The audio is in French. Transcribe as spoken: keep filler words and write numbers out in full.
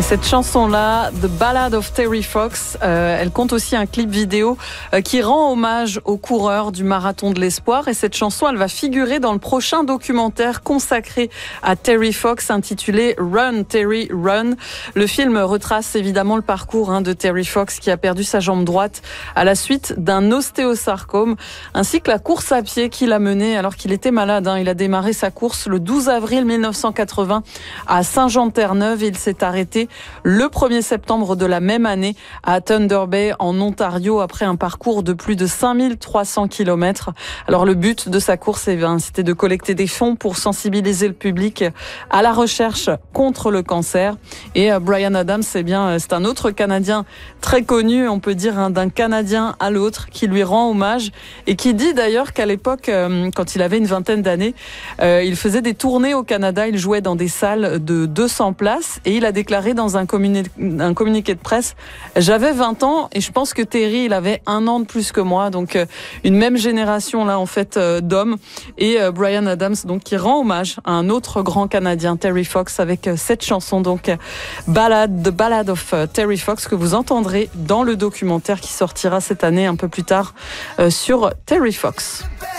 Et cette chanson-là, The Ballad of Terry Fox, euh, elle compte aussi un clip vidéo euh, qui rend hommage aux coureurs du marathon de l'espoir. Et cette chanson, elle va figurer dans le prochain documentaire consacré à Terry Fox intitulé Run, Terry, Run. Le film retrace évidemment le parcours hein, de Terry Fox qui a perdu sa jambe droite à la suite d'un ostéosarcome, ainsi que la course à pied qu'il a menée alors qu'il était malade. Hein. Il a démarré sa course le douze avril mille neuf cent quatre-vingts à Saint-Jean-de-Terre-Neuve et il s'est arrêté le premier septembre de la même année à Thunder Bay en Ontario après un parcours de plus de cinq mille trois cents kilomètres. Alors le but de sa course, c'était de collecter des fonds pour sensibiliser le public à la recherche contre le cancer. Et Bryan Adams, eh bien, c'est un autre Canadien très connu, on peut dire, hein, d'un Canadien à l'autre, qui lui rend hommage et qui dit d'ailleurs qu'à l'époque, euh, quand il avait une vingtaine d'années, euh, il faisait des tournées au Canada, il jouait dans des salles de deux cents places et il a déclaré dans un, communi- un communiqué de presse « J'avais vingt ans et je pense que Terry, il avait un an de plus que moi. » Donc euh, une même génération là en fait euh, d'hommes. Et euh, Bryan Adams donc qui rend hommage à un autre grand Canadien, Terry Fox, avec euh, cette chanson donc euh, Ballad, The Ballad of euh, Terry Fox, que vous entendrez dans le documentaire qui sortira cette année un peu plus tard euh, sur Terry Fox.